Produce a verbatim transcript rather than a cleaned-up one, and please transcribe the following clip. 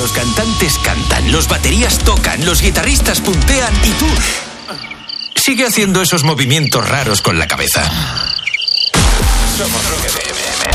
los cantantes cantan, los baterías tocan, los guitarristas puntean y tú... sigue haciendo esos movimientos raros con la cabeza. Somos Rock F M.